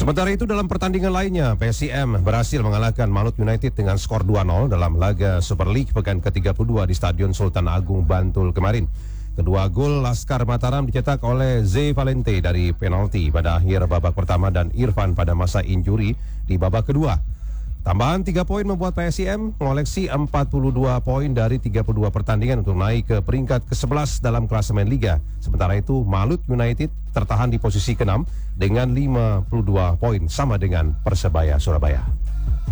Sementara itu dalam pertandingan lainnya, PSIM berhasil mengalahkan Malut United dengan skor 2-0 dalam laga Super League pekan ke-32 di Stadion Sultan Agung Bantul kemarin. Kedua gol Laskar Mataram dicetak oleh Z Valente dari penalti pada akhir babak pertama dan Irfan pada masa injuri di babak kedua. Tambahan 3 poin membuat PSIM mengoleksi 42 poin dari 32 pertandingan untuk naik ke peringkat ke-11 dalam klasemen Liga. Sementara itu Malut United tertahan di posisi ke-6 dengan 52 poin sama dengan Persebaya Surabaya.